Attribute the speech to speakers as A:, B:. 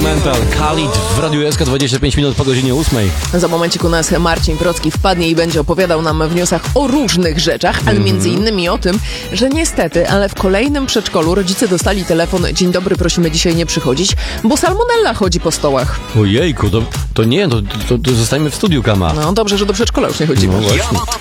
A: Instrumental Khalid w Radiu SK 25 minut po godzinie 8.
B: Za momencik u nas Marcin Procki wpadnie i będzie opowiadał nam w newsach o różnych rzeczach, ale między innymi o tym, że niestety, ale w kolejnym przedszkolu rodzice dostali telefon: dzień dobry, prosimy dzisiaj nie przychodzić, bo salmonella chodzi po stołach.
A: Ojejku, to nie, to zostańmy w studiu, Kama.
B: No dobrze, że do przedszkola już nie chodzimy.
A: No właśnie.